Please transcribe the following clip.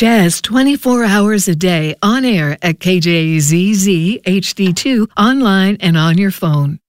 Jazz 24 hours a day on air at KJZZ HD2, online and on your phone.